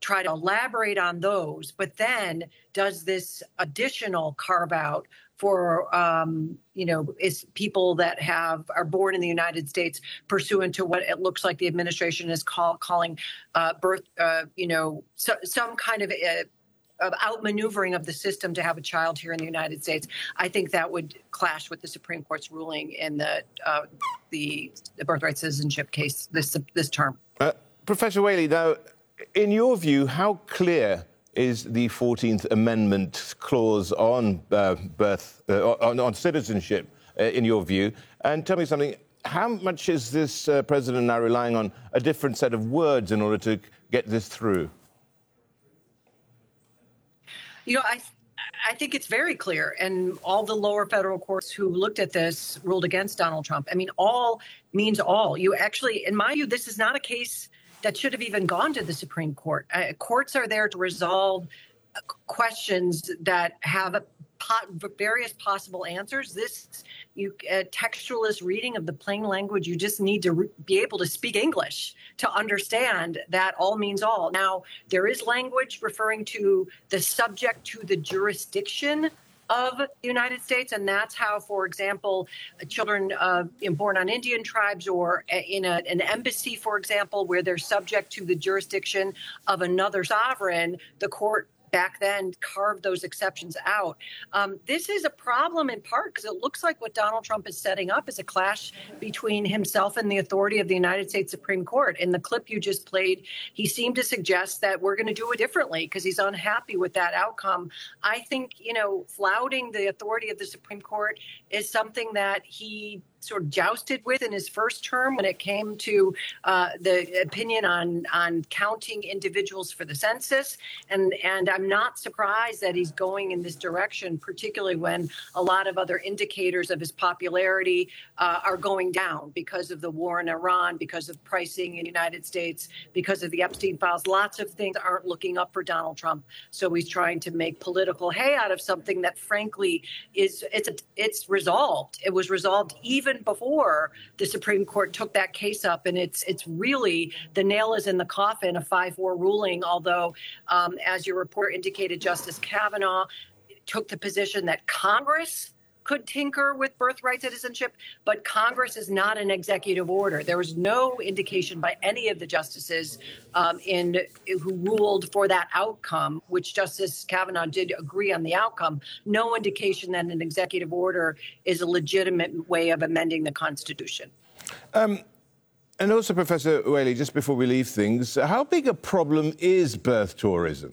try to elaborate on those, but then does this additional carve out for, is people that are born in the United States pursuant to what it looks like the administration is calling birth, some kind of outmaneuvering of the system to have a child here in the United States. I think that would clash with the Supreme Court's ruling in the birthright citizenship case this term. Professor Whaley, now, in your view, how clear is the 14th Amendment clause on on citizenship, in your view? And tell me something, how much is this president now relying on a different set of words in order to get this through? I think it's very clear, and all the lower federal courts who looked at this ruled against Donald Trump. I mean, all means all. You actually, in my view, this is not a case that should have even gone to the Supreme Court. Courts are there to resolve questions that have various possible answers. This textualist reading of the plain language, you just need to be able to speak English to understand that all means all. Now, there is language referring to the subject to the jurisdiction of the United States, and that's how, for example, children born on Indian tribes or in an embassy, for example, where they're subject to the jurisdiction of another sovereign, the court back then carved those exceptions out. This is a problem in part because it looks like what Donald Trump is setting up is a clash between himself and the authority of the United States Supreme Court. In the clip you just played, he seemed to suggest that we're going to do it differently because he's unhappy with that outcome. I think, flouting the authority of the Supreme Court is something that he sort of jousted with in his first term when it came to the opinion on counting individuals for the census. And I'm not surprised that he's going in this direction, particularly when a lot of other indicators of his popularity are going down because of the war in Iran, because of pricing in the United States, because of the Epstein files. Lots of things aren't looking up for Donald Trump. So he's trying to make political hay out of something that, frankly, it's resolved. It was resolved even before the Supreme Court took that case up. And it's really, the nail is in the coffin, a 5-4 ruling, although, as your report indicated, Justice Kavanaugh took the position that Congress could tinker with birthright citizenship, but Congress is not an executive order. There was no indication by any of the justices who ruled for that outcome, which Justice Kavanaugh did agree on the outcome. No indication that an executive order is a legitimate way of amending the Constitution. And also, Professor Whaley, just before we leave things, how big a problem is birth tourism?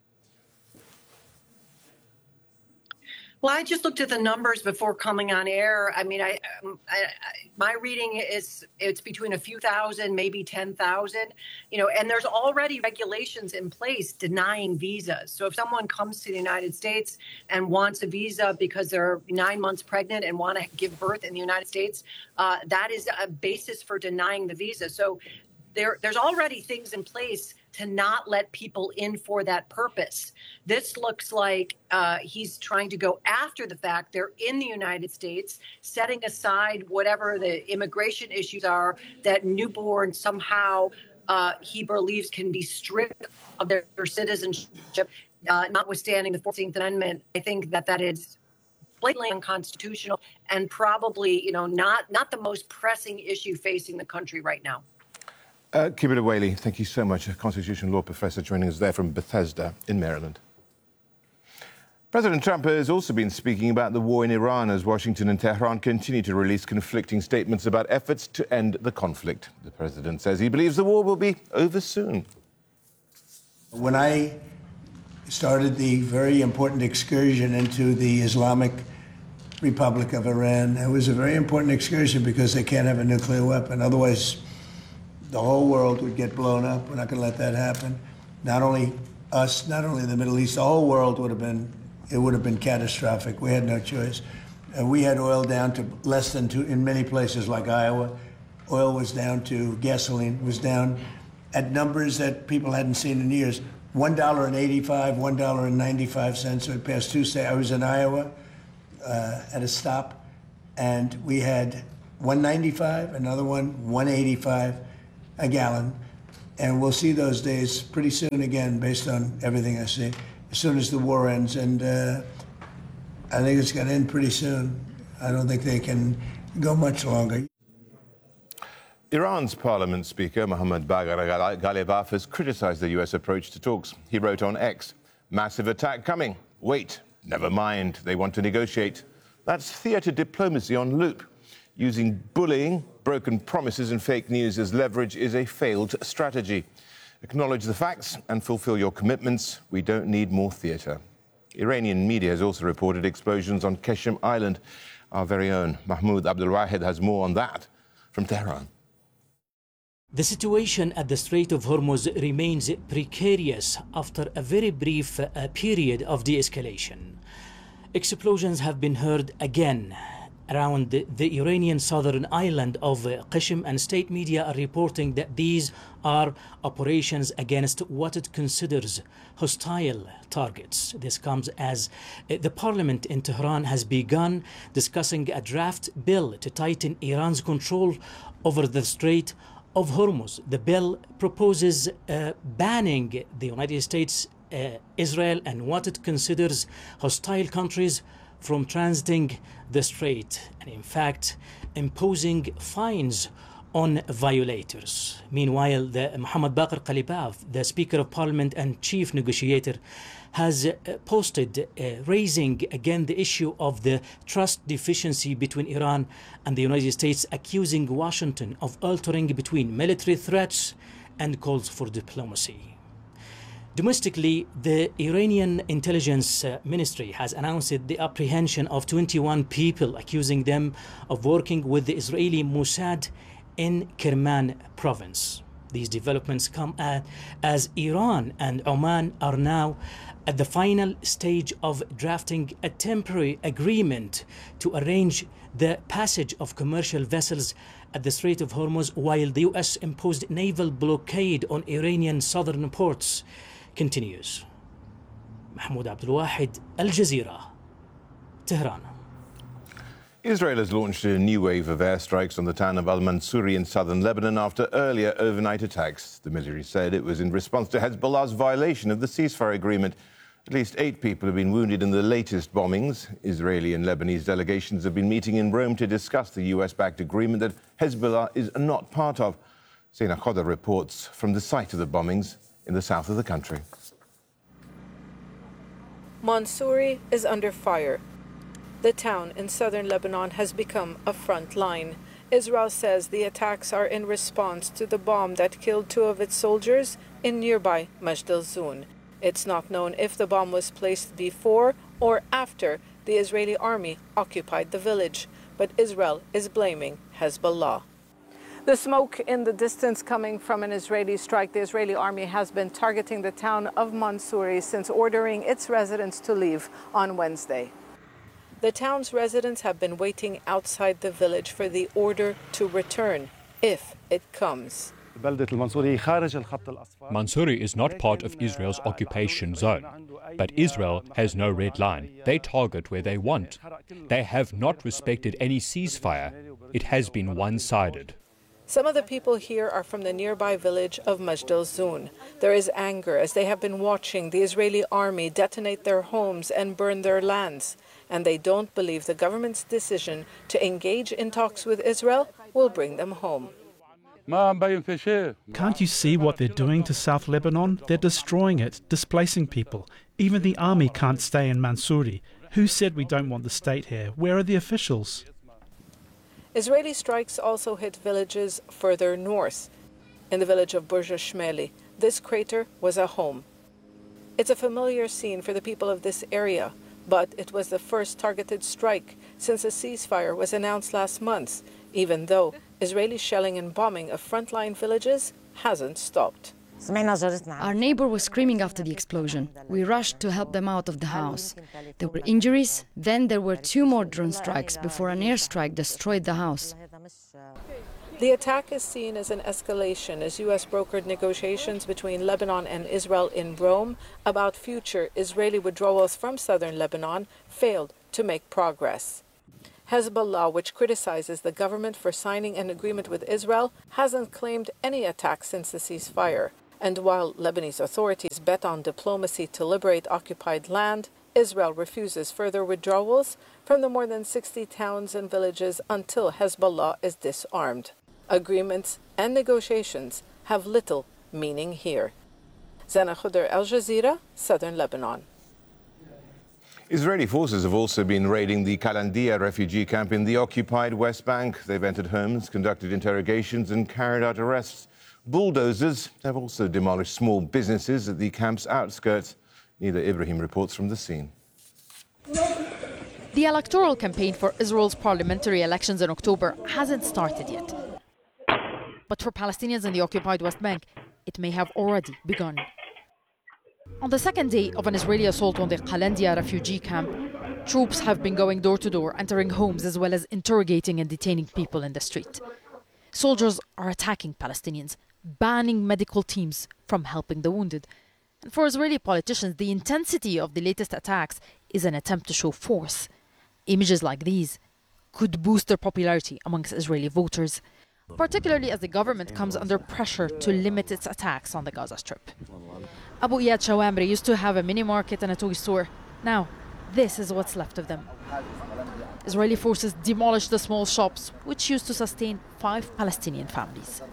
Well, I just looked at the numbers before coming on air. I mean, my reading is it's between a few thousand, maybe 10,000, and there's already regulations in place denying visas. So if someone comes to the United States and wants a visa because they're 9 months pregnant and want to give birth in the United States, that is a basis for denying the visa. So there's already things in place to not let people in for that purpose. This looks like he's trying to go after the fact they're in the United States, setting aside whatever the immigration issues are that newborns somehow he believes can be stripped of their citizenship, notwithstanding the 14th Amendment. I think that is blatantly unconstitutional and probably, not the most pressing issue facing the country right now. Kimberly Whaley, thank you so much, a constitutional law professor joining us there from Bethesda in Maryland. President Trump has also been speaking about the war in Iran as Washington and Tehran continue to release conflicting statements about efforts to end the conflict. The president says he believes the war will be over soon. When I started the very important excursion into the Islamic Republic of Iran, it was a very important excursion because they can't have a nuclear weapon. Otherwise, the whole world would get blown up. We're not going to let that happen. Not only us, not only the Middle East, the whole world would have been catastrophic. We had no choice. We had oil down to less than in many places like Iowa. Oil was down to, gasoline was down at numbers that people hadn't seen in years. $1.85, $1.95. So it passed Tuesday. I was in Iowa at a stop, and we had $1.95, another one, $1.85 a gallon. And we'll see those days pretty soon again, based on everything I see, as soon as the war ends. And I think it's going to end pretty soon. I don't think they can go much longer. Iran's parliament speaker, Mohammad Bagher Ghalibaf, has criticized the U.S. approach to talks. He wrote on X, "Massive attack coming. Wait, never mind. They want to negotiate." That's theatre diplomacy on loop. Using bullying, broken promises and fake news as leverage is a failed strategy. Acknowledge the facts and fulfill your commitments. We don't need more theatre. Iranian media has also reported explosions on Qeshm Island. Our very own Mahmoud Abdulwahid has more on that from Tehran. The situation at the Strait of Hormuz remains precarious after a very brief period of de-escalation. Explosions have been heard again around the Iranian southern island of Qeshm, and state media are reporting that these are operations against what it considers hostile targets. This comes as the parliament in Tehran has begun discussing a draft bill to tighten Iran's control over the Strait of Hormuz. The bill proposes banning the United States, Israel, and what it considers hostile countries from transiting the strait, and in fact imposing fines on violators. Meanwhile, Mohammad Bagher Ghalibaf, the Speaker of Parliament and Chief Negotiator, has posted raising again the issue of the trust deficiency between Iran and the United States, accusing Washington of altering between military threats and calls for diplomacy. Domestically, the Iranian intelligence ministry has announced the apprehension of 21 people, accusing them of working with the Israeli Mossad in Kerman province. These developments come as Iran and Oman are now at the final stage of drafting a temporary agreement to arrange the passage of commercial vessels at the Strait of Hormuz, while the U.S. imposed naval blockade on Iranian southern ports continues. Mahmoud Abdulwahid, Al Jazeera, Tehran. Israel has launched a new wave of airstrikes on the town of al-Mansouri in southern Lebanon after earlier overnight attacks. The military said it was in response to Hezbollah's violation of the ceasefire agreement. At least 8 people have been wounded in the latest bombings. Israeli and Lebanese delegations have been meeting in Rome to discuss the US-backed agreement that Hezbollah is not part of. Sena Khoda reports from the site of the bombings in the south of the country. Mansouri is under fire. The town in southern Lebanon has become a front line. Israel says the attacks are in response to the bomb that killed 2 of its soldiers in nearby Majd al-Zoun. It's not known if the bomb was placed before or after the Israeli army occupied the village, but Israel is blaming Hezbollah. The smoke in the distance coming from an Israeli strike. The Israeli army has been targeting the town of Mansouri since ordering its residents to leave on Wednesday. The town's residents have been waiting outside the village for the order to return, if it comes. Mansouri is not part of Israel's occupation zone, but Israel has no red line. They target where they want. They have not respected any ceasefire. It has been one-sided. Some of the people here are from the nearby village of Majd al-Zoun. There is anger as they have been watching the Israeli army detonate their homes and burn their lands. And they don't believe the government's decision to engage in talks with Israel will bring them home. Can't you see what they're doing to South Lebanon? They're destroying it, displacing people. Even the army can't stay in Mansouri. Who said we don't want the state here? Where are the officials? Israeli strikes also hit villages further north. In the village of Burj Shmeli, this crater was a home. It's a familiar scene for the people of this area, but it was the first targeted strike since a ceasefire was announced last month, even though Israeli shelling and bombing of frontline villages hasn't stopped. Our neighbor was screaming after the explosion. We rushed to help them out of the house. There were injuries, then there were 2 more drone strikes before an airstrike destroyed the house. The attack is seen as an escalation as U.S. brokered negotiations between Lebanon and Israel in Rome about future Israeli withdrawals from southern Lebanon failed to make progress. Hezbollah, which criticizes the government for signing an agreement with Israel, hasn't claimed any attacks since the ceasefire. And while Lebanese authorities bet on diplomacy to liberate occupied land, Israel refuses further withdrawals from the more than 60 towns and villages until Hezbollah is disarmed. Agreements and negotiations have little meaning here. Zana Khudr, Al Jazeera, Southern Lebanon. Israeli forces have also been raiding the Qalandiya refugee camp in the occupied West Bank. They've entered homes, conducted interrogations and carried out arrests. Bulldozers have also demolished small businesses at the camp's outskirts. Nida Ibrahim reports from the scene. The electoral campaign for Israel's parliamentary elections in October hasn't started yet. But for Palestinians in the occupied West Bank, it may have already begun. On the second day of an Israeli assault on the Qalandiya refugee camp, troops have been going door to door, entering homes as well as interrogating and detaining people in the street. Soldiers are attacking Palestinians, banning medical teams from helping the wounded. And for Israeli politicians, the intensity of the latest attacks is an attempt to show force. Images like these could boost their popularity amongst Israeli voters, particularly as the government comes under pressure to limit its attacks on the Gaza Strip. Abu Iyad Shawamri used to have a mini market and a toy store. Now, this is what's left of them. Israeli forces demolished the small shops, which used to sustain 5 Palestinian families.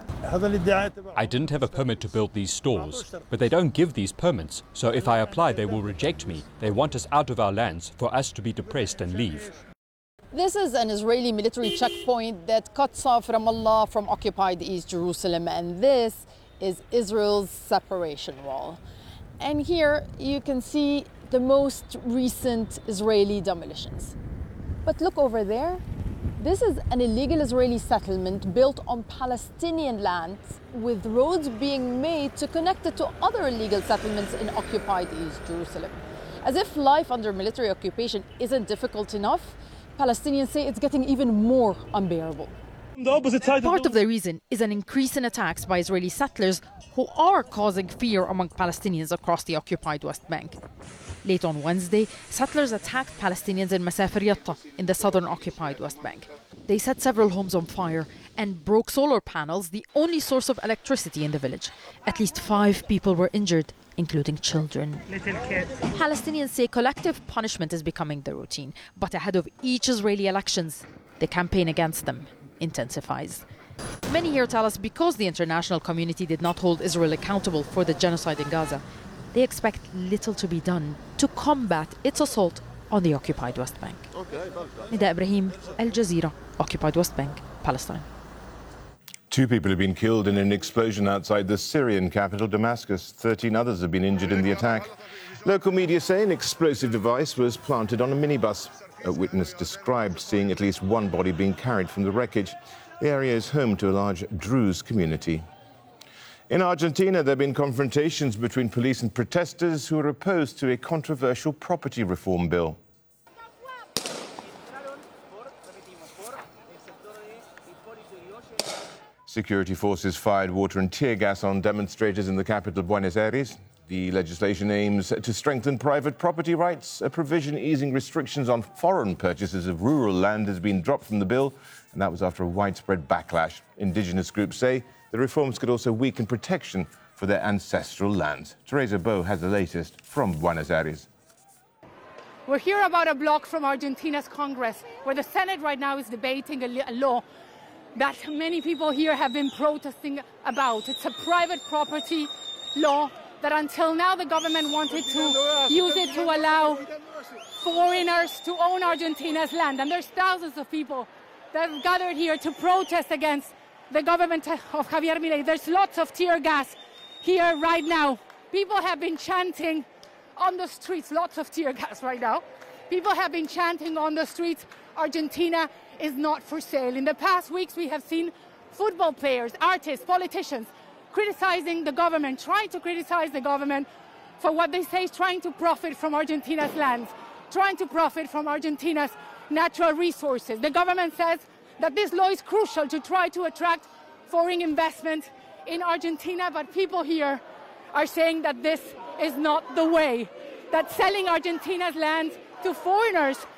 I didn't have a permit to build these stores, but they don't give these permits, so if I apply, they will reject me. They want us out of our lands for us to be depressed and leave. This is an Israeli military checkpoint that cuts off Ramallah from occupied East Jerusalem, and this is Israel's separation wall. And here you can see the most recent Israeli demolitions. But look over there. This is an illegal Israeli settlement built on Palestinian lands, with roads being made to connect it to other illegal settlements in occupied East Jerusalem. As if life under military occupation isn't difficult enough, Palestinians say it's getting even more unbearable. Part of the reason is an increase in attacks by Israeli settlers who are causing fear among Palestinians across the occupied West Bank. Late on Wednesday, settlers attacked Palestinians in Masafer Yatta in the southern occupied West Bank. They set several homes on fire and broke solar panels, the only source of electricity in the village. At least 5 people were injured, including children. Palestinians say collective punishment is becoming the routine, but ahead of each Israeli elections, the campaign against them intensifies. Many here tell us because the international community did not hold Israel accountable for the genocide in Gaza, they expect little to be done to combat its assault on the occupied West Bank. Nida Ibrahim, Al Jazeera, occupied West Bank, Palestine. 2 people have been killed in an explosion outside the Syrian capital, Damascus. 13 others have been injured in the attack. Local media say an explosive device was planted on a minibus. A witness described seeing at least 1 body being carried from the wreckage. The area is home to a large Druze community. In Argentina, there have been confrontations between police and protesters who are opposed to a controversial property reform bill. Security forces fired water and tear gas on demonstrators in the capital, Buenos Aires. The legislation aims to strengthen private property rights. A provision easing restrictions on foreign purchases of rural land has been dropped from the bill, and that was after a widespread backlash. Indigenous groups say the reforms could also weaken protection for their ancestral lands. Teresa Bo has the latest from Buenos Aires. We're here about a block from Argentina's Congress, where the Senate right now is debating a law that many people here have been protesting about. It's a private property law that until now the government wanted to use it to allow foreigners to own Argentina's land. And there's thousands of people that have gathered here to protest against the government of Javier Milei. There's lots of tear gas here right now. People have been chanting on the streets, lots of tear gas right now. People have been chanting on the streets, Argentina is not for sale. In the past weeks, we have seen football players, artists, politicians criticizing the government, trying to criticize the government for what they say is trying to profit from Argentina's lands, trying to profit from Argentina's natural resources. The government says that this law is crucial to try to attract foreign investment in Argentina, but people here are saying that this is not the way, that selling Argentina's land to foreigners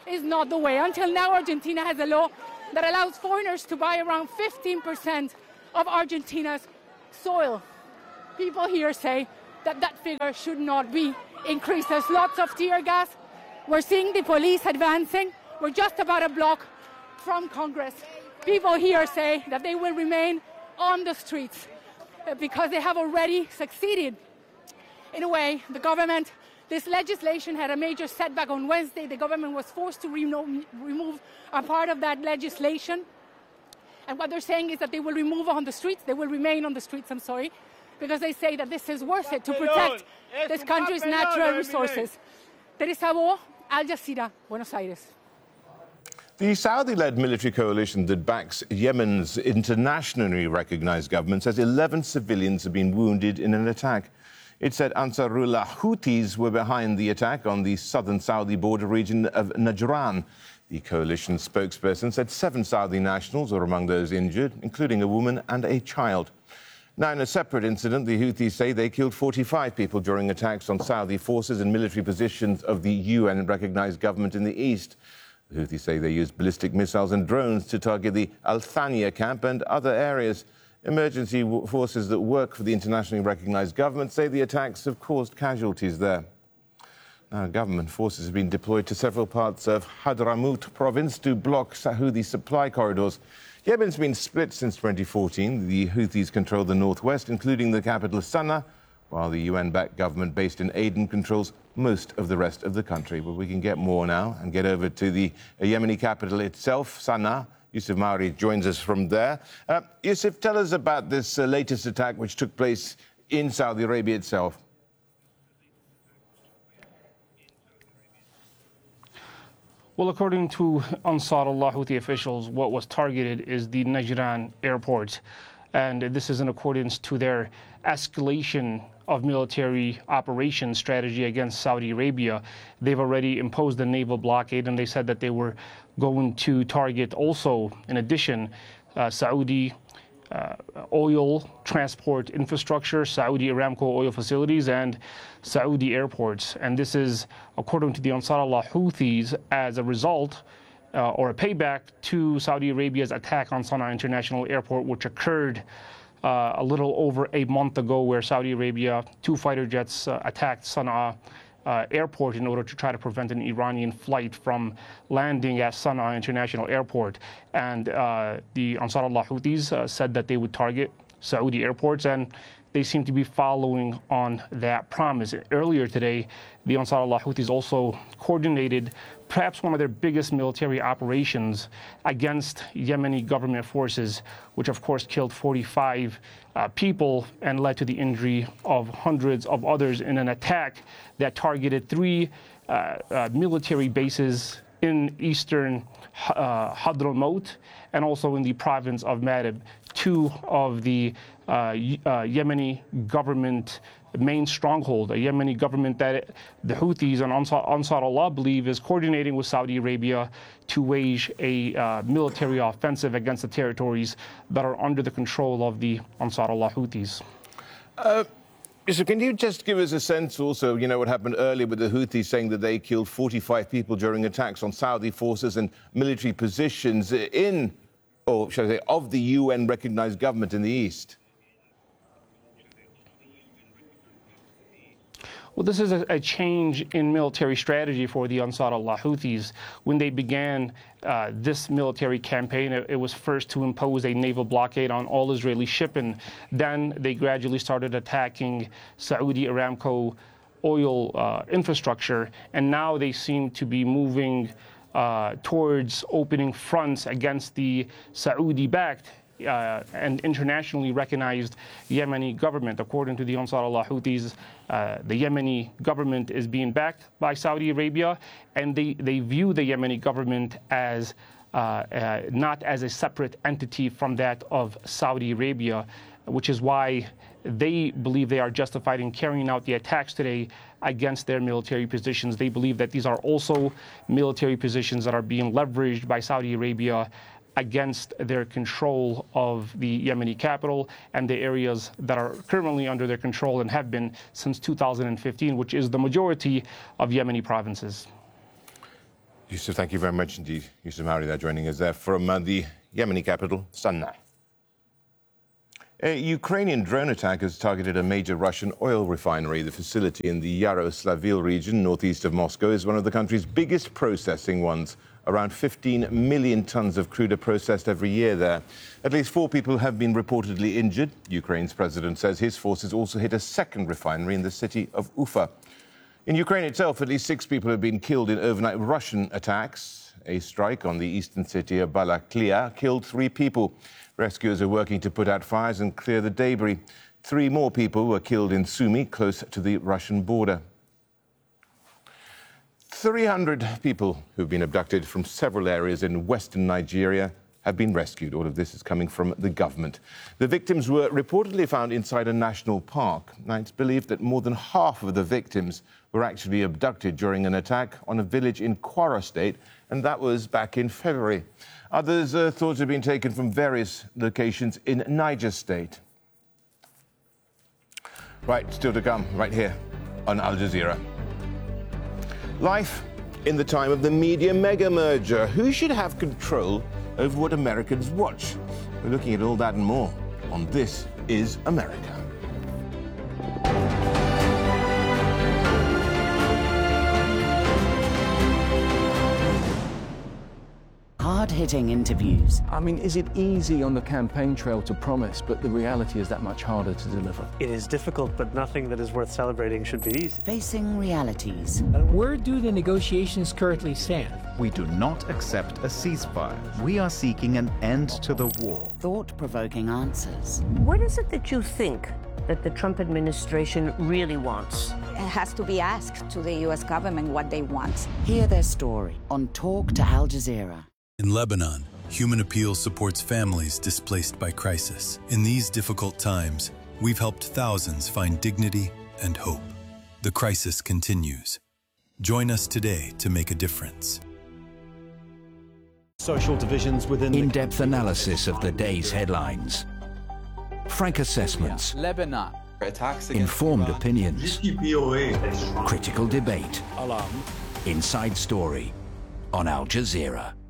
is not the way. Until now, Argentina has a law that allows foreigners to buy around 15% of Argentina's soil. People here say that that figure should not be increased. There's lots of tear gas. We're seeing the police advancing. We're just about a block from Congress. People here say that they will remain on the streets because they have already succeeded. In a way, the government, this legislation had a major setback on Wednesday. The government was forced to remove a part of that legislation. And what they're saying is that they will remove on the streets. They will remain on the streets, because they say that this is worth it to protect this country's natural resources. Teresa Bo, Al Jazeera, Buenos Aires. The Saudi-led military coalition that backs Yemen's internationally recognized government says 11 civilians have been wounded in an attack. It said Ansarullah Houthis were behind the attack on the southern Saudi border region of Najran. The coalition spokesperson said 7 Saudi nationals were among those injured, including a woman and a child. Now, in a separate incident, the Houthis say they killed 45 people during attacks on Saudi forces and military positions of the UN-recognized government in the east. The Houthis say they used ballistic missiles and drones to target the Al Thaniya camp and other areas. Emergency forces that work for the internationally recognized government say the attacks have caused casualties there. Now, government forces have been deployed to several parts of Hadramaut province to block Saudi supply corridors. Yemen's been split since 2014. The Houthis control the northwest, including the capital Sana'a, while the UN-backed government based in Aden controls most of the rest of the country. But we can get more now and get over to the Yemeni capital itself, Sana'a. Yusuf Mauri joins us from there. Yusuf, tell us about this latest attack which took place in Saudi Arabia itself. Well, according to Ansarullah Houthi officials, what was targeted is the Najran airport. And this is in accordance to their escalation of military operation strategy against Saudi Arabia. They've already imposed a naval blockade, and they said that they were going to target also, in addition, Saudi oil transport infrastructure, Saudi Aramco oil facilities, and Saudi airports. And this is, according to the Ansarullah Houthis, as a result or a payback to Saudi Arabia's attack on Sana'a International Airport, which occurred a little over a month ago, where Saudi Arabia, 2 fighter jets attacked Sana'a airport in order to try to prevent an Iranian flight from landing at Sana'a International Airport. And the Ansarullah Houthis said that they would target Saudi airports, and they seem to be following on that promise. Earlier today, the Ansarullah Houthis also coordinated perhaps one of their biggest military operations against Yemeni government forces, which of course killed 45 people and led to the injury of hundreds of others in an attack that targeted 3 military bases in eastern Hadramaut and also in the province of Marib. 2 of the Yemeni government main stronghold, a Yemeni government that the Houthis and Ansarullah believe is coordinating with Saudi Arabia to wage a military offensive against the territories that are under the control of the Ansarullah Houthis. So can you just give us a sense also, what happened earlier with the Houthis saying that they killed 45 people during attacks on Saudi forces and military positions in, or shall I say, of the UN-recognized government in the east? Well, this is a change in military strategy for the Ansarullah Houthis. When they began this military campaign, it was first to impose a naval blockade on all Israeli shipping. Then they gradually started attacking Saudi Aramco oil infrastructure, and now they seem to be moving towards opening fronts against the Saudi-backed and internationally recognized Yemeni government. According to the Ansarullah Houthis, the Yemeni government is being backed by Saudi Arabia, and they view the Yemeni government as not as a separate entity from that of Saudi Arabia, which is why they believe they are justified in carrying out the attacks today against their military positions. They believe that these are also military positions that are being leveraged by Saudi Arabia against their control of the Yemeni capital and the areas that are currently under their control and have been since 2015, which is the majority of Yemeni provinces. Yusuf, thank you very much indeed. Yusuf Mauri there joining us there from the Yemeni capital, Sana'a. A Ukrainian drone attack has targeted a major Russian oil refinery. The facility in the Yaroslavl region, northeast of Moscow, is one of the country's biggest processing ones. Around 15 million tons of crude are processed every year there. At least 4 people have been reportedly injured. Ukraine's president says his forces also hit a second refinery in the city of Ufa. In Ukraine itself, at least 6 people have been killed in overnight Russian attacks. A strike on the eastern city of Balaklia killed 3 people. Rescuers are working to put out fires and clear the debris. 3 more people were killed in Sumy, close to the Russian border. 300 people who've been abducted from several areas in western Nigeria have been rescued. All of this is coming from the government. The victims were reportedly found inside a national park. Now, it's believed that more than half of the victims were actually abducted during an attack on a village in Kwara State, and that was back in February. Others thought have been taken from various locations in Niger State. Right, still to come, right here on Al Jazeera. Life in the time of the media mega merger. Who should have control over what Americans watch? We're looking at all that and more on This Is America. Hard-hitting interviews. I mean, is it easy on the campaign trail to promise, but the reality is that much harder to deliver? It is difficult, but nothing that is worth celebrating should be easy. Facing realities. Where do the negotiations currently stand? We do not accept a ceasefire. We are seeking an end to the war. Thought-provoking answers. What is it that you think that the Trump administration really wants? It has to be asked to the U.S. government what they want. Hear their story on Talk to Al Jazeera. In Lebanon, Human Appeal supports families displaced by crisis. In these difficult times, we've helped thousands find dignity and hope. The crisis continues. Join us today to make a difference. Social divisions within in-depth analysis of the day's headlines. Frank assessments. Lebanon. Informed opinions. Critical debate. Inside Story on Al Jazeera.